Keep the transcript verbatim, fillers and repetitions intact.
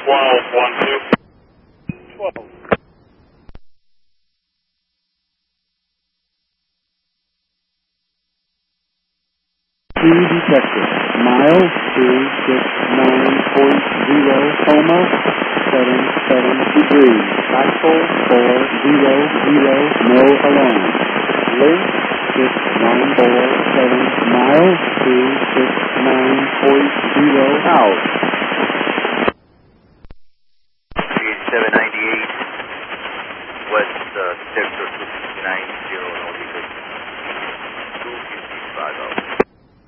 twelve, one, two. twelve. Two detected. Mile two six nine point zero coma seven seven degrees. Axel four zero zero no alarm. Link six nine four seven mile two six nine point zero out.